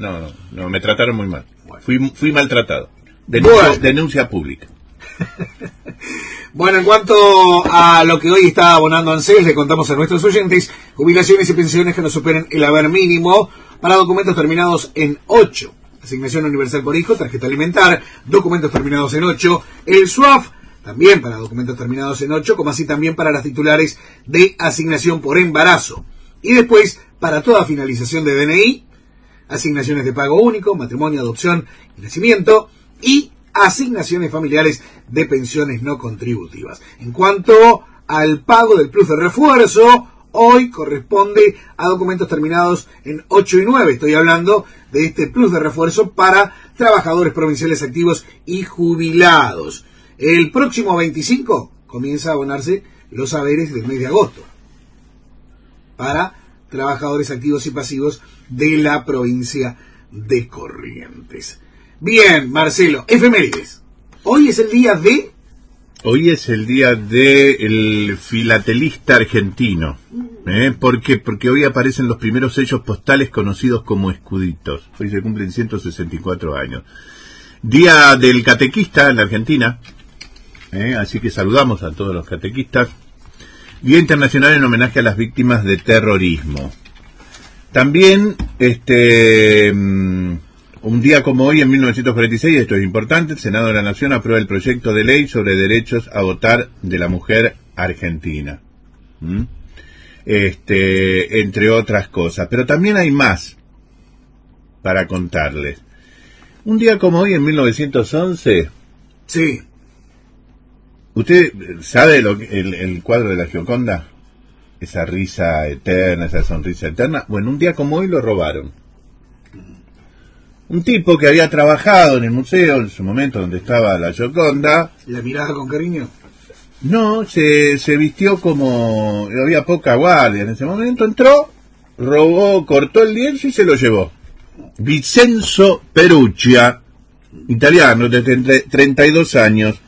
no, me trataron muy mal. Bueno. Fui maltratado. Denuncia pública. Bueno, en cuanto a lo que hoy está abonando ANSES, le contamos a nuestros oyentes: jubilaciones y pensiones que no superen el haber mínimo para documentos terminados en 8. Asignación universal por hijo, tarjeta alimentar, documentos terminados en 8. El SUAF, también para documentos terminados en 8, como así también para las titulares de asignación por embarazo. Y después, para toda finalización de DNI, asignaciones de pago único, matrimonio, adopción y nacimiento, y asignaciones familiares de pensiones no contributivas. En cuanto al pago del plus de refuerzo, hoy corresponde a documentos terminados en 8 y 9. Estoy hablando de este plus de refuerzo para trabajadores provinciales activos y jubilados. El próximo 25 comienza a abonarse los haberes del mes de agosto para trabajadores activos y pasivos de la provincia de Corrientes. Bien, Marcelo, efemérides. Hoy es el día de... Hoy es el día del filatelista argentino. ¿Por qué? Porque hoy aparecen los primeros sellos postales conocidos como escuditos. Hoy se cumplen 164 años. Día del catequista en la Argentina. Así que saludamos a todos los catequistas. Día internacional en homenaje a las víctimas de terrorismo. También, un día como hoy, en 1946, esto es importante, el Senado de la Nación aprueba el proyecto de ley sobre derechos a votar de la mujer argentina. Entre otras cosas. Pero también hay más para contarles. Un día como hoy, en 1911... Sí. ¿Usted sabe el cuadro de la Gioconda? Esa risa eterna, esa sonrisa eterna. Bueno, un día como hoy lo robaron. Un tipo que había trabajado en el museo en su momento donde estaba la Gioconda. ¿La miraba con cariño? No, se vistió como... había poca guardia en ese momento. Entró, robó, cortó el lienzo y se lo llevó. Vincenzo Perugia, italiano, de 32 años.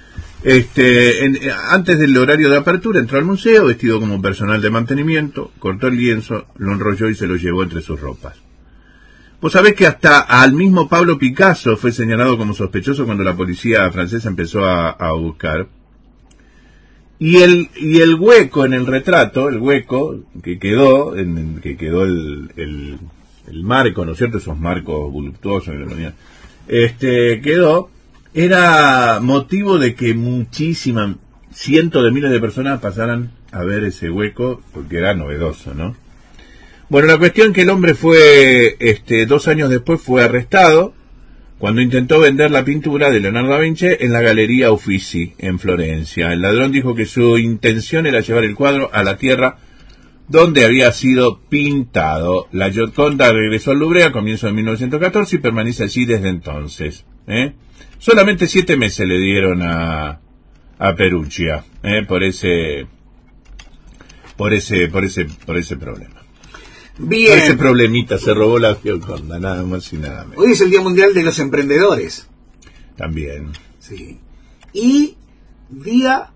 Antes del horario de apertura entró al museo vestido como personal de mantenimiento, cortó el lienzo, lo enrolló y se lo llevó entre sus ropas. Vos sabés que hasta al mismo Pablo Picasso fue señalado como sospechoso cuando la policía francesa empezó a buscar. Y el hueco en el retrato, el hueco que quedó, el marco, ¿no es cierto? Esos marcos voluptuosos que ponían, quedó, era motivo de que cientos de miles de personas pasaran a ver ese hueco, porque era novedoso, ¿no? Bueno, la cuestión que el hombre fue, 2 años después fue arrestado cuando intentó vender la pintura de Leonardo da Vinci en la Galería Uffizi, en Florencia. El ladrón dijo que su intención era llevar el cuadro a la tierra donde había sido pintado. La Gioconda regresó al Louvre a comienzos de 1914 y permanece allí desde entonces. Solamente 7 meses le dieron a Perugia, por ese problema. Bien. Por ese problemita, se robó la Gioconda, nada más y nada menos. Hoy es el Día Mundial de los Emprendedores. También. Sí. Y día,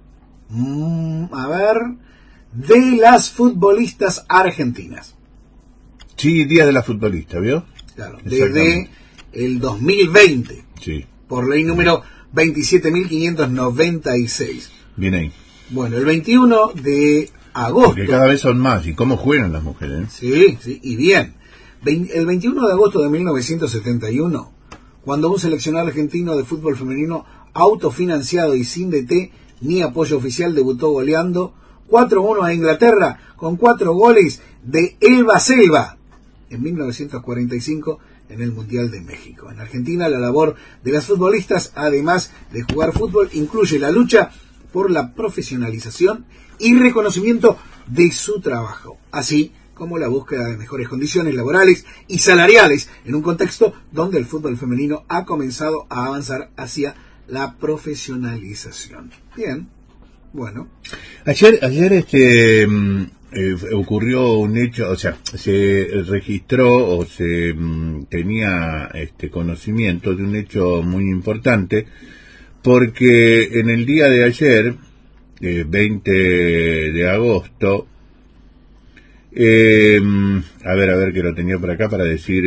de las futbolistas argentinas. Sí, Día de la Futbolista, ¿vio? Claro, desde el 2020. Sí. Por ley número 27.596. Bien ahí. Bueno, el 21 de agosto. Porque cada vez son más. ¿Y cómo juegan las mujeres? Sí, y bien. El 21 de agosto de 1971, cuando un seleccionado argentino de fútbol femenino autofinanciado y sin DT ni apoyo oficial debutó goleando 4-1 a Inglaterra con 4 goles de Elba Selva en 1945 en el Mundial de México. En Argentina, la labor de las futbolistas, además de jugar fútbol, incluye la lucha por la profesionalización y reconocimiento de su trabajo, así como la búsqueda de mejores condiciones laborales y salariales en un contexto donde el fútbol femenino ha comenzado a avanzar hacia la profesionalización. Bien, bueno. Ayer ocurrió un hecho, o sea, se registró o se tenía conocimiento de un hecho muy importante, porque en el día de ayer, 20 de agosto, A ver, que lo tenía por acá para decir,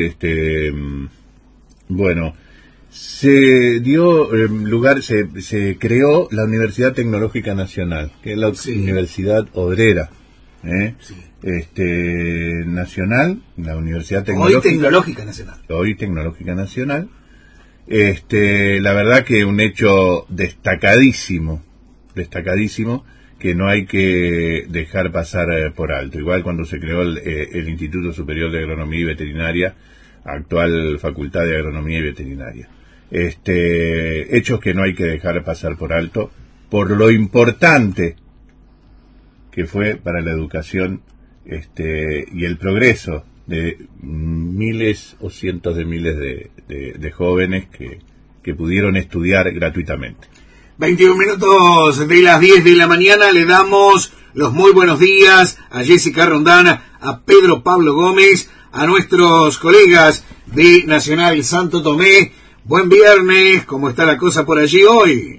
bueno, se dio lugar, se creó la Universidad Tecnológica Nacional, que es la Universidad Obrera, Sí. Nacional, la Universidad Tecnológica. Hoy Tecnológica Nacional. La verdad que un hecho destacadísimo, que no hay que dejar pasar por alto. Igual cuando se creó el Instituto Superior de Agronomía y Veterinaria, actual Facultad de Agronomía y Veterinaria. Hechos que no hay que dejar pasar por alto, por lo importante que fue para la educación y el progreso de miles o cientos de miles de jóvenes que pudieron estudiar gratuitamente. 21 minutos de las 10 de la mañana, le damos los muy buenos días a Jessica Rondana, a Pedro Pablo Gómez, a nuestros colegas de Nacional Santo Tomé. Buen viernes, ¿cómo está la cosa por allí hoy?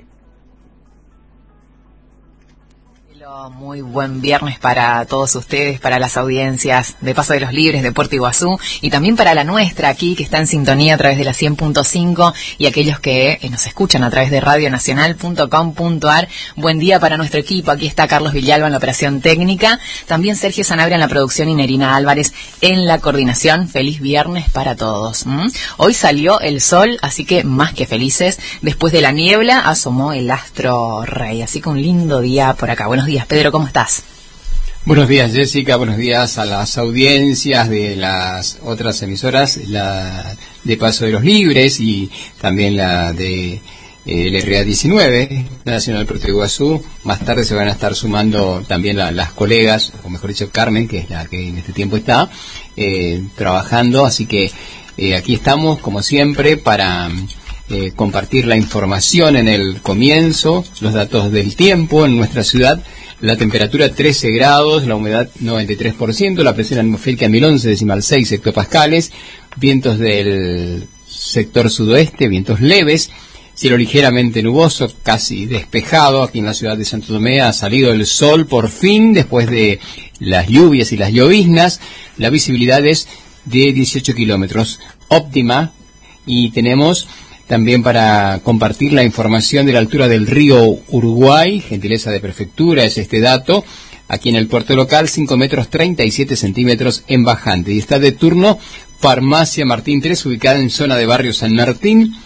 Muy buen viernes para todos ustedes, para las audiencias de Paso de los Libres, de Puerto Iguazú, y también para la nuestra aquí, que está en sintonía a través de la 100.5, y aquellos que nos escuchan a través de radionacional.com.ar. Buen día para nuestro equipo. Aquí está Carlos Villalba en la operación técnica, también Sergio Sanabria en la producción y Nerina Álvarez en la coordinación. Feliz viernes para todos. Hoy salió el sol, así que más que felices. Después de la niebla asomó el astro rey, así que un lindo día por acá. Buenos días, Pedro, ¿cómo estás? Buenos días, Jessica, buenos días a las audiencias de las otras emisoras, la de Paso de los Libres y también la de LRA 19, Nacional Puerto Iguazú. Más tarde se van a estar sumando también las colegas, o mejor dicho Carmen, que es la que en este tiempo está trabajando, así que aquí estamos como siempre para compartir la información en el comienzo, los datos del tiempo en nuestra ciudad. La temperatura 13 grados, la humedad 93%, la presión atmosférica 1011,6 hectopascales, vientos del sector sudoeste, vientos leves, cielo ligeramente nuboso, casi despejado. Aquí en la ciudad de Santo Tomé ha salido el sol por fin, después de las lluvias y las lloviznas. La visibilidad es de 18 kilómetros, óptima, y tenemos también para compartir la información de la altura del río Uruguay, gentileza de prefectura es este dato, aquí en el puerto local, 5 metros 37 centímetros en bajante. Y está de turno Farmacia Martín 3, ubicada en zona de barrio San Martín,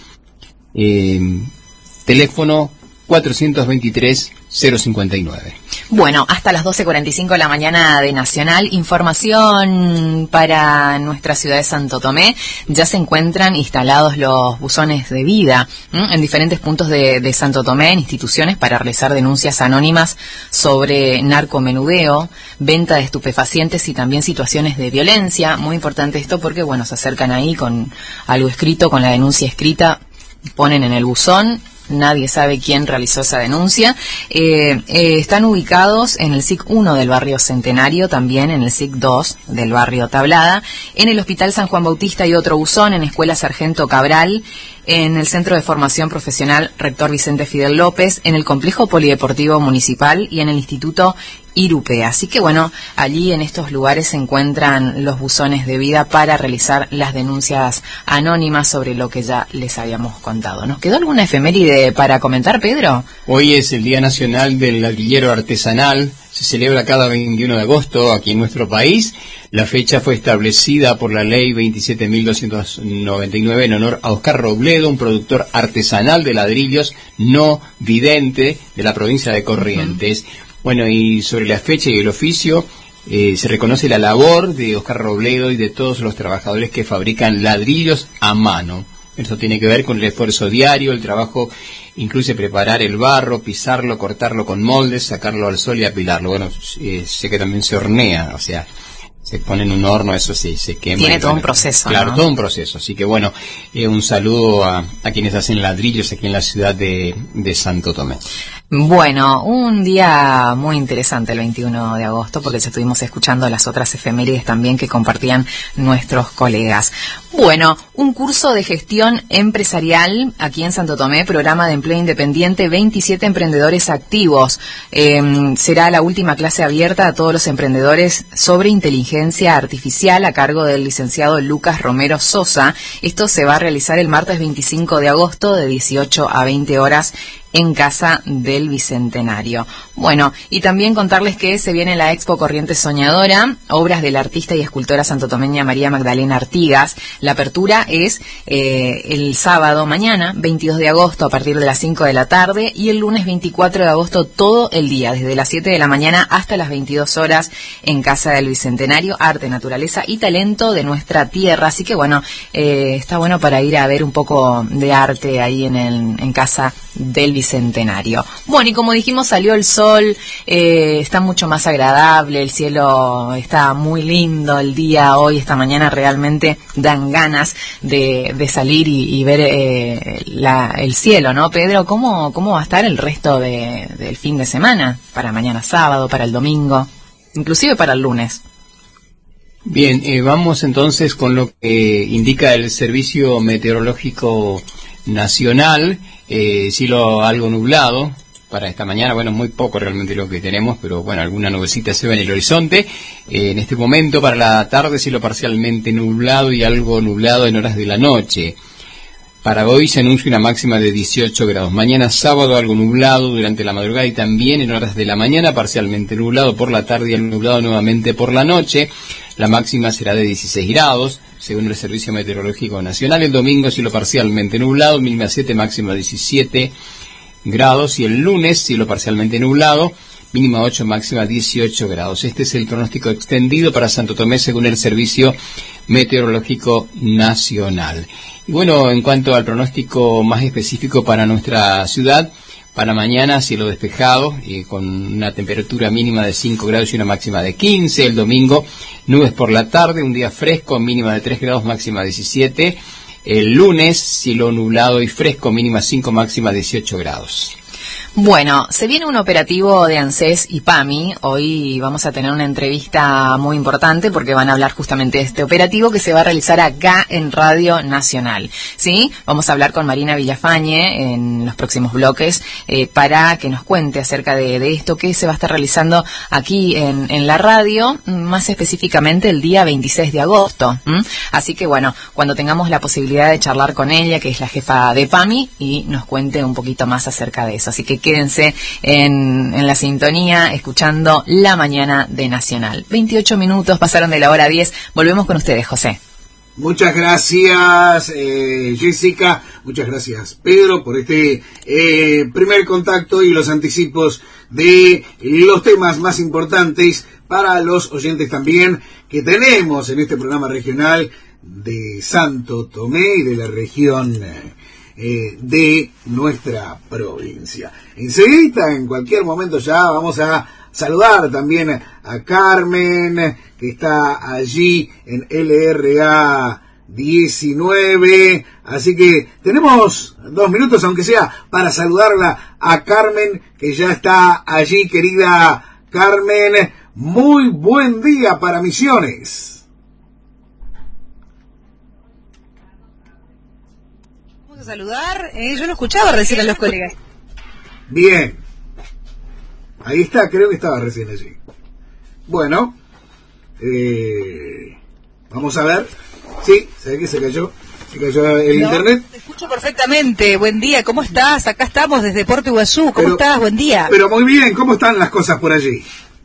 teléfono 423-059. Bueno, hasta las 12:45 de la mañana de Nacional, información para nuestra ciudad de Santo Tomé. Ya se encuentran instalados los buzones de vida en diferentes puntos de Santo Tomé, en instituciones para realizar denuncias anónimas sobre narcomenudeo, venta de estupefacientes y también situaciones de violencia. Muy importante esto porque, bueno, se acercan ahí con algo escrito, con la denuncia escrita, ponen en el buzón. Nadie sabe quién realizó esa denuncia. Están ubicados en el SIC 1 del barrio Centenario, también en el SIC 2 del barrio Tablada, en el Hospital San Juan Bautista y otro buzón, en Escuela Sargento Cabral, en el Centro de Formación Profesional Rector Vicente Fidel López, en el Complejo Polideportivo Municipal y en el Instituto Irupe. Así que bueno, allí en estos lugares se encuentran los buzones de vida para realizar las denuncias anónimas sobre lo que ya les habíamos contado. ¿Nos quedó alguna efeméride para comentar, Pedro? Hoy es el Día Nacional del Ladrillero Artesanal. Se celebra cada 21 de agosto aquí en nuestro país. La fecha fue establecida por la Ley 27.299 en honor a Oscar Robledo, un productor artesanal de ladrillos no vidente de la provincia de Corrientes. Bueno, y sobre la fecha y el oficio, se reconoce la labor de Oscar Robledo y de todos los trabajadores que fabrican ladrillos a mano. Esto tiene que ver con el esfuerzo diario, el trabajo incluye preparar el barro, pisarlo, cortarlo con moldes, sacarlo al sol y apilarlo. Bueno, sé que también se hornea, o sea, se pone en un horno, eso sí, se quema. Tiene todo un proceso, claro, ¿no? Todo un proceso. Así que bueno, un saludo a quienes hacen ladrillos aquí en la ciudad de Santo Tomé. Bueno, un día muy interesante el 21 de agosto porque ya estuvimos escuchando las otras efemérides también que compartían nuestros colegas. Bueno, un curso de gestión empresarial aquí en Santo Tomé, programa de empleo independiente, 27 emprendedores activos. Será la última clase abierta a todos los emprendedores sobre inteligencia artificial a cargo del licenciado Lucas Romero Sosa. Esto se va a realizar el martes 25 de agosto de 18 a 20 horas en Casa del Bicentenario. Bueno, y también contarles que se viene la Expo Corriente Soñadora, obras de la artista y escultora santotomeña María Magdalena Artigas. La apertura es el sábado mañana, 22 de agosto, a partir de las 5 de la tarde, y el lunes 24 de agosto todo el día, desde las 7 de la mañana hasta las 22 horas en Casa del Bicentenario, arte, naturaleza y talento de nuestra tierra. Así que bueno, está bueno para ir a ver un poco de arte ahí en Casa del Bicentenario. Bueno, y como dijimos, salió el sol, está mucho más agradable, el cielo está muy lindo el día hoy, esta mañana realmente dan ganas de salir y ver el cielo, ¿no, Pedro? ¿Cómo va a estar el resto del fin de semana? Para mañana sábado, para el domingo, inclusive para el lunes. Bien, vamos entonces con lo que indica el Servicio Meteorológico Nacional. Cielo algo nublado para esta mañana, bueno, muy poco realmente lo que tenemos, pero bueno, alguna nubecita se ve en el horizonte. En este momento para la tarde cielo parcialmente nublado y algo nublado en horas de la noche. Para hoy se anuncia una máxima de 18 grados. Mañana sábado algo nublado durante la madrugada y también en horas de la mañana, parcialmente nublado por la tarde y el nublado nuevamente por la noche. La máxima será de 16 grados, según el Servicio Meteorológico Nacional. El domingo cielo parcialmente nublado, mínima 7, máxima 17 grados. Y el lunes cielo parcialmente nublado, mínima 8, máxima 18 grados. Este es el pronóstico extendido para Santo Tomé según el Servicio Meteorológico Nacional. Y bueno, en cuanto al pronóstico más específico para nuestra ciudad, para mañana cielo despejado con una temperatura mínima de 5 grados y una máxima de 15. El domingo nubes por la tarde, un día fresco, mínima de 3 grados, máxima 17. El lunes cielo nublado y fresco, mínima 5, máxima 18 grados. Bueno, se viene un operativo de ANSES y PAMI. Hoy vamos a tener una entrevista muy importante porque van a hablar justamente de este operativo que se va a realizar acá en Radio Nacional. ¿Sí? Vamos a hablar con Marina Villafañe en los próximos bloques para que nos cuente acerca de esto que se va a estar realizando aquí en la radio, más específicamente el día 26 de agosto. Así que bueno, cuando tengamos la posibilidad de charlar con ella, que es la jefa de PAMI, y nos cuente un poquito más acerca de eso. Así que quédense en la sintonía escuchando La Mañana de Nacional. 28 minutos pasaron de la hora 10. Volvemos con ustedes, José. Muchas gracias, Jessica. Muchas gracias, Pedro, por este primer contacto y los anticipos de los temas más importantes para los oyentes también que tenemos en este programa regional de Santo Tomé y de la región de nuestra provincia. Enseguida, en cualquier momento ya vamos a saludar también a Carmen, que está allí en LRA 19, así que tenemos 2 minutos, aunque sea, para saludarla a Carmen, que ya está allí. Querida Carmen, muy buen día para Misiones. Saludar, yo no escuchaba recién a los colegas. Bien, ahí está, creo que estaba recién allí. Bueno, vamos a ver. Sí, ¿sabes qué? Se cayó el internet. Te escucho perfectamente. Buen día, ¿cómo estás? Acá estamos desde Puerto Iguazú. ¿Cómo estás? Buen día. Pero muy bien, ¿cómo están las cosas por allí?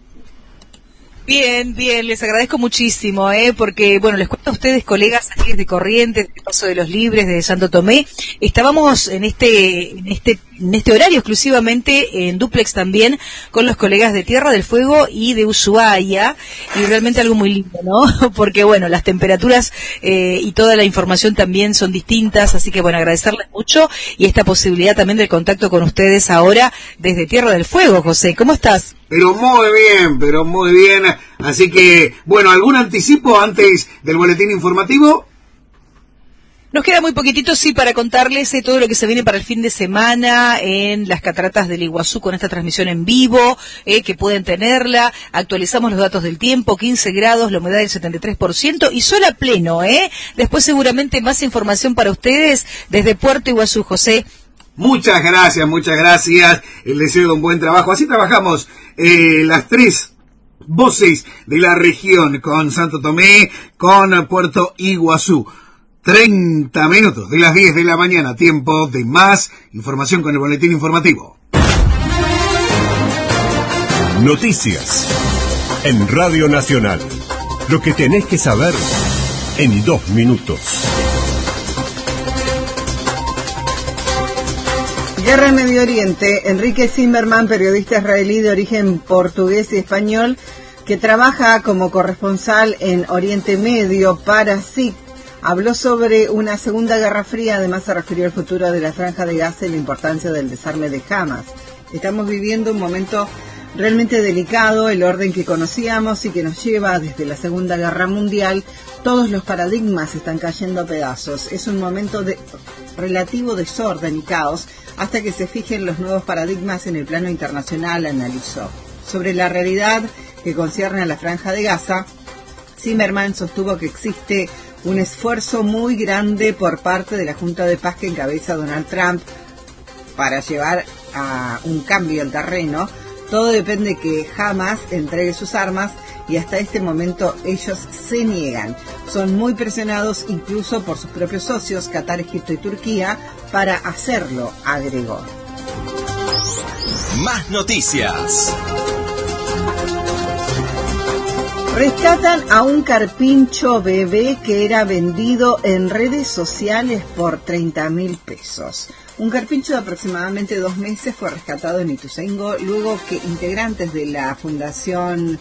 Bien, les agradezco muchísimo, porque, bueno, les cuento a ustedes, colegas aquí de Corrientes, de Paso de los Libres, de Santo Tomé, estábamos en este horario exclusivamente en dúplex también con los colegas de Tierra del Fuego y de Ushuaia, y realmente algo muy lindo, ¿no? Porque, bueno, las temperaturas y toda la información también son distintas, así que, bueno, agradecerles mucho y esta posibilidad también del contacto con ustedes ahora desde Tierra del Fuego. José, ¿cómo estás? Pero muy bien. Así que, bueno, ¿algún anticipo antes del boletín informativo? Nos queda muy poquitito, sí, para contarles todo lo que se viene para el fin de semana en las cataratas del Iguazú con esta transmisión en vivo, que pueden tenerla. Actualizamos los datos del tiempo, 15 grados, la humedad del 73% y sol a pleno, Después seguramente más información para ustedes desde Puerto Iguazú, José. Muchas gracias. El deseo de un buen trabajo. Así trabajamos las tres voces de la región, con Santo Tomé, con Puerto Iguazú. 30 minutos de las 10 de la mañana, tiempo de más información con el boletín informativo. Noticias en Radio Nacional. Lo que tenés que saber en 2 minutos. Guerra en Medio Oriente. Enrique Zimmerman, periodista israelí de origen portugués y español, que trabaja como corresponsal en Oriente Medio para SIC, habló sobre una segunda guerra fría. Además se refirió al futuro de la Franja de Gaza y la importancia del desarme de Hamas. Estamos viviendo un momento realmente delicado. El orden que conocíamos y que nos lleva desde la Segunda Guerra Mundial, todos los paradigmas están cayendo a pedazos. Es un momento de relativo desorden y caos hasta que se fijen los nuevos paradigmas en el plano internacional, analizó. Sobre la realidad que concierne a la Franja de Gaza, Zimmerman sostuvo que existe un esfuerzo muy grande por parte de la Junta de Paz que encabeza Donald Trump para llevar a un cambio al terreno. Todo depende que Hamas entregue sus armas y hasta este momento ellos se niegan. Son muy presionados incluso por sus propios socios, Qatar, Egipto y Turquía, para hacerlo, agregó. Más noticias. Rescatan a un carpincho bebé que era vendido en redes sociales por 30.000 pesos. Un carpincho de aproximadamente 2 meses fue rescatado en Ituzaingó luego que integrantes de la Fundación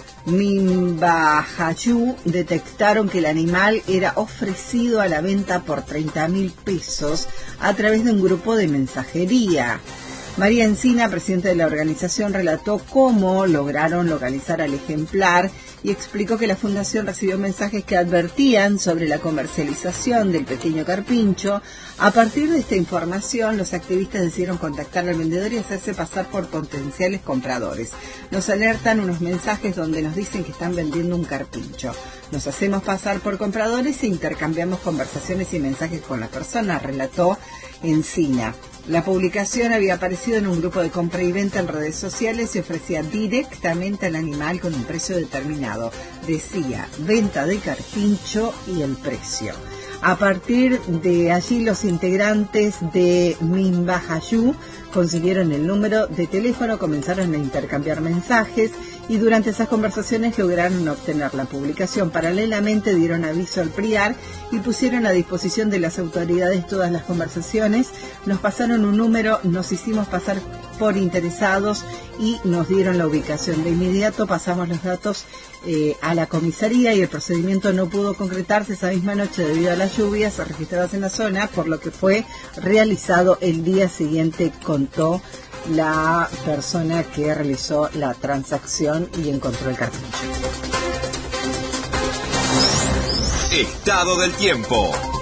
Minbajayu detectaron que el animal era ofrecido a la venta por 30.000 pesos a través de un grupo de mensajería. María Encina, presidenta de la organización, relató cómo lograron localizar al ejemplar y explicó que la fundación recibió mensajes que advertían sobre la comercialización del pequeño carpincho. A partir de esta información, los activistas decidieron contactar al vendedor y hacerse pasar por potenciales compradores. Nos alertan unos mensajes donde nos dicen que están vendiendo un carpincho. Nos hacemos pasar por compradores e intercambiamos conversaciones y mensajes con la persona, relató Encina. La publicación había aparecido en un grupo de compra y venta en redes sociales y ofrecía directamente al animal con un precio determinado. Decía, venta de carpincho y el precio. A partir de allí, los integrantes de Minbajayu consiguieron el número de teléfono, comenzaron a intercambiar mensajes y durante esas conversaciones lograron obtener la publicación. Paralelamente dieron aviso al PRIAR y pusieron a disposición de las autoridades todas las conversaciones. Nos pasaron un número, nos hicimos pasar por interesados y nos dieron la ubicación. De inmediato pasamos los datos a la comisaría y el procedimiento no pudo concretarse esa misma noche debido a las lluvias registradas en la zona, por lo que fue realizado el día siguiente, contó la persona que realizó la transacción y encontró el carpincho. Estado del tiempo.